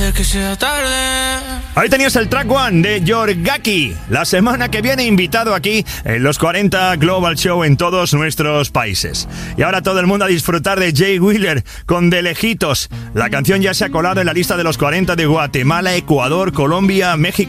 puede que sea tarde. Ahí tenías el track one de Yorgaki. La semana que viene invitado aquí en los 40 Global Show en todos nuestros países. Y ahora todo el mundo a disfrutar de Jay Wheeler con De Lejitos. La canción ya se ha colado en la lista de los 40 de Guatemala, Ecuador, Colombia, México